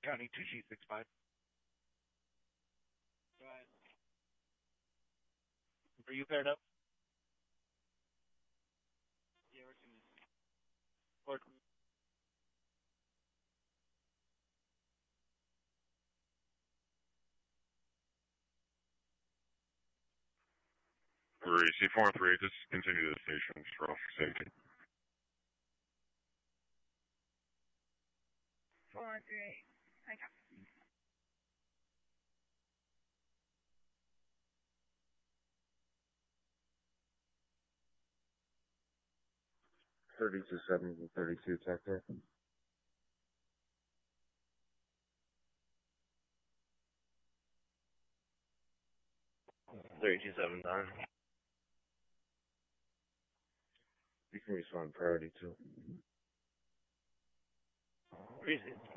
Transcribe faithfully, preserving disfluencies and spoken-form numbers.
County two G six five. Right. Are you paired up? Yeah, we're coming. Or For E C four and three, just continue to the station for officer safety. Four, three, I got thirty-two seven and thirty-two Tucker. thirty-two seven nine. You can respond priority too. Where is it?